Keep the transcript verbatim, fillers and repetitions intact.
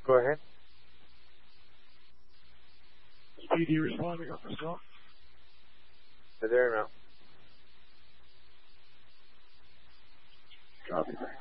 Go ahead. P D responding on this call. They're there now. Copy.